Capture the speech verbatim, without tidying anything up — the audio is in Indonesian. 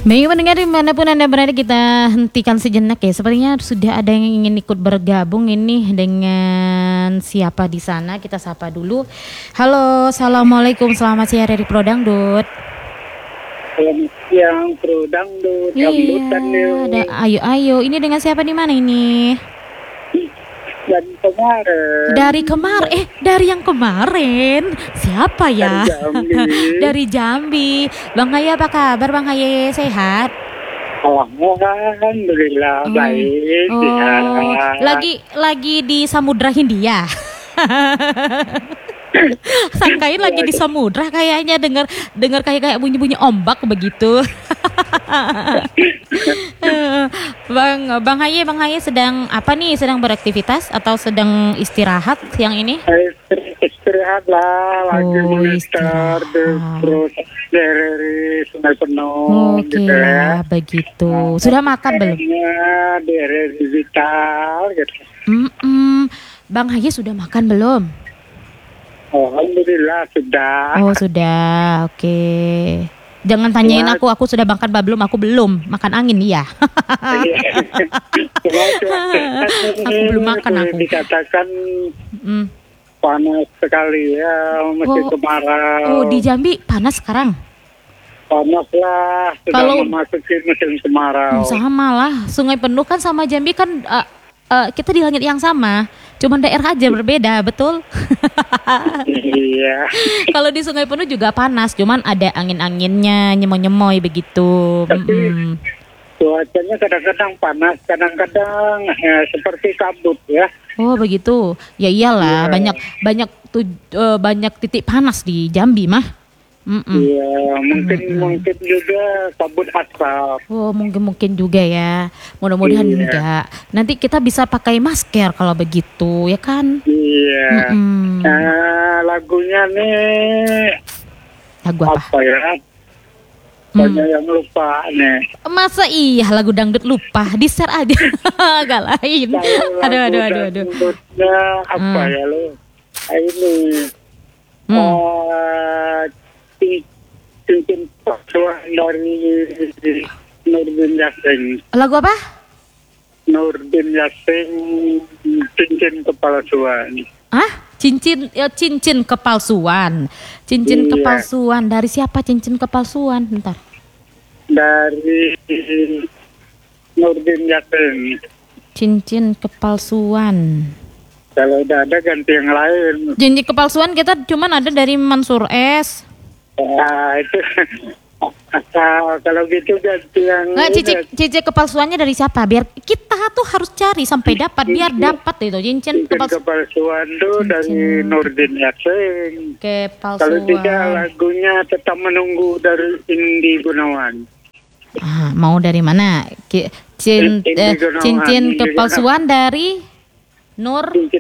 Baik pendengar dimanapun Anda berada, kita hentikan sejenak ya. Sepertinya sudah ada yang ingin ikut bergabung ini dengan siapa di sana. Kita sapa dulu. Halo, assalamualaikum, selamat siang dari Prodangdut. Selamat siang Prodangdut. Iya, ada ayo ayo. Ini dengan siapa di mana ini? Dan kemarin. Dari kemarin, eh dari yang kemarin. Siapa ya? Dari Jambi. Dari Jambi. Bang Haye apa kabar? Bang Haye sehat? Alhamdulillah Oh. baik. Oh, Ya. lagi lagi di Samudra Hindia. Sangkain lagi di samudra, kayaknya dengar dengar kayak kayak bunyi-bunyi ombak begitu. Bang Bang Haye, Bang Haye sedang apa nih? Sedang beraktivitas atau sedang istirahat siang ini? Istri- Istirahat lah, lagi Oh, monitor istirahat. terus dari Sungai Penuh. Oke gitu ya. lah, begitu. Sudah makan belum? Dari Vital gitu. Mm-mm. Bang Haye sudah makan belum? Alhamdulillah sudah. Oh sudah, oke. Jangan tanyain Cuma- aku, aku sudah makan apa belum? Aku belum makan angin iya. Cuma cuaca Aku belum makan, boleh aku. dikatakan Mm. panas sekali ya, masih Oh. kemarau. Oh di Jambi panas sekarang? Panas lah, sudah Kalau- memasuki musim kemarau. Oh, sama lah, Sungai Penuh kan sama Jambi kan uh, uh, kita di langit yang sama, cuman daerah aja berbeda, betul? Iya. Kalau di Sungai Penuh juga panas, cuman ada angin-anginnya, nyemoy-nyemoy begitu. Tapi- Mm-mm. Cuacanya kadang-kadang panas, kadang-kadang ya, seperti kabut ya. Oh begitu, ya iyalah Iya. banyak banyak tu- uh, banyak titik panas di Jambi mah. Mm-mm. Iya, mungkin Mm-mm. mungkin juga kabut asap. Oh mungkin mungkin juga ya, mudah-mudahan Iya. enggak. Nanti kita bisa pakai masker kalau begitu ya kan? Iya. Mm-mm. Nah, lagunya nih Lagu apa? apa ya? Banyak yang lupa nih. Masa iya lagu dangdut lupa, di share aja. Agak lain. Kalau Aduh lagu aduh aduh aduh. dangdutnya apa Hmm. ya lo? Ini Hmm. eh, cin- cincin persuan dari Nurdin Yasin. Lagu apa? Nurdin Yasin, cincin kepala suan. Ah, cincin ya, cincin kepalsuan. Cincin Iya. kepalsuan dari siapa cincin kepalsuan? Bentar. Dari Nurdin Yasin. Cincin kepalsuan. Kalau udah ada ganti yang lain. Cincin kepalsuan kita cuman ada dari Mansur S. Nah, itu asal kalau gitu ganti yang Nggak, ini. cincin, cincin kepalsuannya dari siapa? Biar kita tuh harus cari sampai dapat, biar dapat itu cincin Cincin kepalsuan. kepalsuan tuh dari Cincin Nurdin Yasin. Kalau tidak Kepalsuan. lagunya tetap menunggu dari Indi Gunawan. Ah, mau dari mana? Ki- Cin, Indi eh, Gunawan, cincin Indi kepalsuan dari Nur Cincin